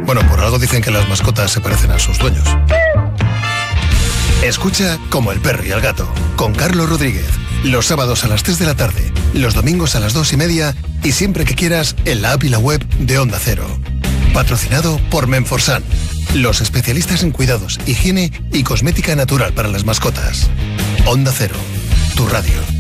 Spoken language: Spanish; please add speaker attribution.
Speaker 1: Bueno, por algo dicen que las mascotas se parecen a sus dueños. Escucha Como el perro y el gato, con Carlos Rodríguez. Los sábados a las 3 de la tarde, los domingos a las 2:30 y siempre que quieras en la app y la web de Onda Cero. Patrocinado por Menforsan, los especialistas en cuidados, higiene y cosmética natural para las mascotas. Onda Cero, tu radio.